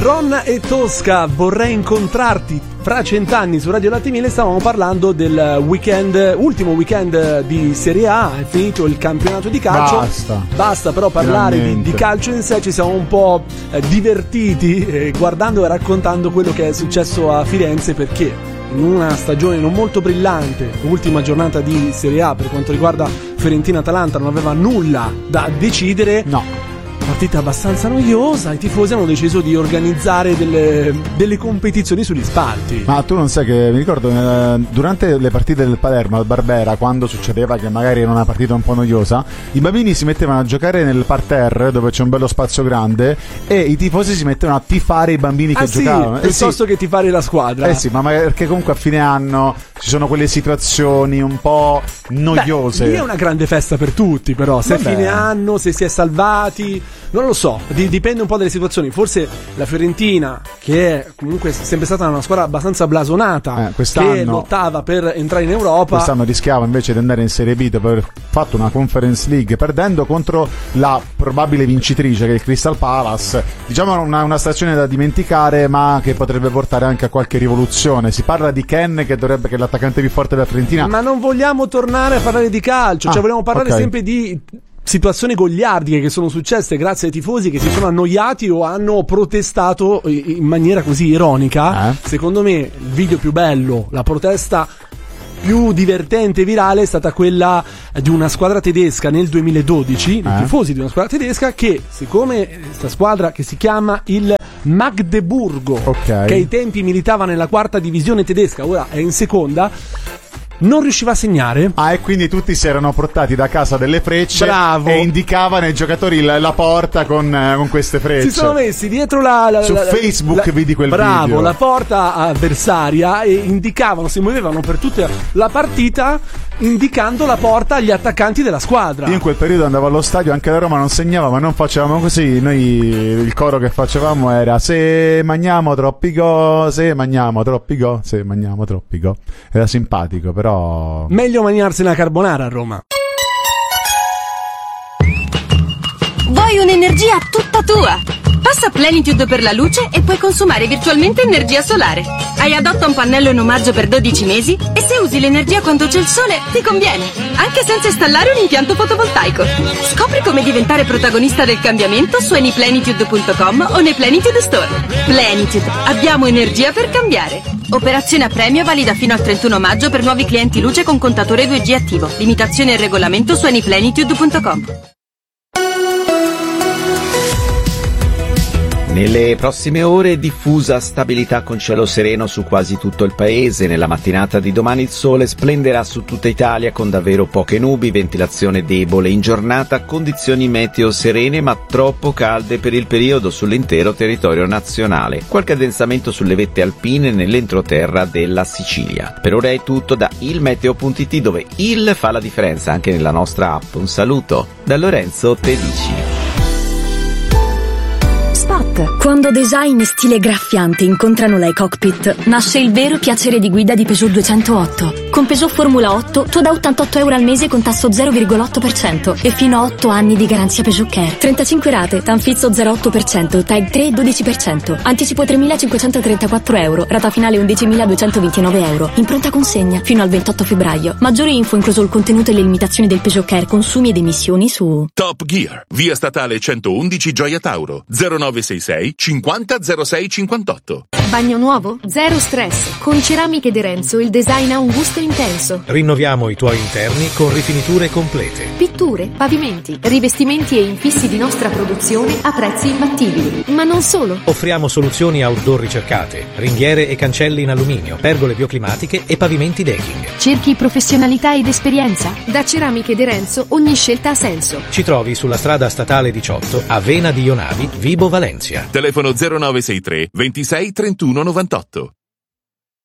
Ron e Tosca, vorrei incontrarti fra 100 anni su Radio Latte Miele. Stavamo parlando del ultimo weekend di Serie A, è finito il campionato di calcio. Basta però parlare di calcio in sé, ci siamo un po' divertiti guardando e raccontando quello che è successo a Firenze, perché in una stagione non molto brillante, ultima giornata di Serie A per quanto riguarda Fiorentina-Atalanta, non aveva nulla da decidere. No. Partita abbastanza noiosa, i tifosi hanno deciso di organizzare delle competizioni sugli spalti. Ma tu non sai che mi ricordo durante le partite del Palermo al Barbera, quando succedeva che magari era una partita un po' noiosa, i bambini si mettevano a giocare nel parterre dove c'è un bello spazio grande e i tifosi si mettevano a tifare i bambini che giocavano. Piuttosto che tifare la squadra. Sì, ma perché comunque a fine anno ci sono quelle situazioni un po' noiose. Lì è una grande festa per tutti, però se è fine anno, se si è salvati, non lo so, dipende un po' dalle situazioni. Forse la Fiorentina, che è comunque sempre stata una squadra abbastanza blasonata, che lottava per entrare in Europa, quest'anno rischiava invece di andare in Serie B dopo aver fatto una Conference League perdendo contro la probabile vincitrice, che è il Crystal Palace. Diciamo una stagione da dimenticare, ma che potrebbe portare anche a qualche rivoluzione. Si parla di Ken, che è l'attaccante più forte della Fiorentina. Ma non vogliamo tornare a parlare di calcio, cioè vogliamo parlare sempre di situazioni goliardiche che sono successe grazie ai tifosi che si sono annoiati o hanno protestato in maniera così ironica. Secondo me il video più bello, la protesta più divertente e virale è stata quella di una squadra tedesca nel 2012, dei tifosi di una squadra tedesca, che siccome questa squadra che si chiama il Magdeburgo, che ai tempi militava nella 4ª divisione tedesca, ora è in 2ª, non riusciva a segnare. E quindi tutti si erano portati da casa delle frecce. Bravo. E indicavano ai giocatori la porta con queste frecce. Si sono messi dietro su Facebook vidi quel video. La porta avversaria, e indicavano, si muovevano per tutta la partita indicando la porta agli attaccanti della squadra. Io in quel periodo andavo allo stadio, anche la Roma non segnava, ma non facevamo così. Noi il coro che facevamo era: se mangiamo troppi go, se mangiamo troppi go, se mangiamo troppi go. Era simpatico, però meglio mangiarsi una carbonara a Roma. Vuoi un'energia tutta tua? Passa Plenitude per la luce e puoi consumare virtualmente energia solare. Hai Adotta un pannello in omaggio per 12 mesi e se usi l'energia quando c'è il sole ti conviene, anche senza installare un impianto fotovoltaico. Scopri come diventare protagonista del cambiamento su anyplenitude.com o nei Plenitude Store. Plenitude, abbiamo energia per cambiare. Operazione a premio valida fino al 31 maggio per nuovi clienti luce con contatore 2G attivo. Limitazione e regolamento su anyplenitude.com. Nelle prossime ore diffusa stabilità con cielo sereno su quasi tutto il paese. Nella mattinata di domani il sole splenderà su tutta Italia con davvero poche nubi, ventilazione debole in giornata, condizioni meteo serene ma troppo calde per il periodo sull'intero territorio nazionale. Qualche addensamento sulle vette alpine nell'entroterra della Sicilia. Per ora è tutto da ilmeteo.it, dove il fa la differenza anche nella nostra app. Un saluto da Lorenzo Tedici. Spot. Quando design e stile graffiante incontrano l'iCockpit, nasce il vero piacere di guida di Peugeot 208. Con Peugeot Formula 8 tu da €88 al mese con tasso 0,8% e fino a 8 anni di garanzia Peugeot Care. 35 rate, Tanfizzo 0,8%, TAG 3 12%. Anticipo €3.534, rata finale €11.229. In pronta consegna fino al 28 febbraio. Maggiori info, incluso il contenuto e le limitazioni del Peugeot Care, consumi ed emissioni su Top Gear, via statale 111 Gioia Tauro, 0966 50 06 58. Bagno nuovo? Zero stress. Con Ceramiche De Renzo il design ha un gusto intenso. Rinnoviamo i tuoi interni con rifiniture complete. Pitture, pavimenti, rivestimenti e infissi di nostra produzione a prezzi imbattibili. Ma non solo. Offriamo soluzioni outdoor ricercate, ringhiere e cancelli in alluminio, pergole bioclimatiche e pavimenti decking. Cerchi professionalità ed esperienza? Da Ceramiche De Renzo ogni scelta ha senso. Ci trovi sulla strada statale 18 a Vena di Ionavi, Vibo Valencia. Telefono 0963 26 31 98.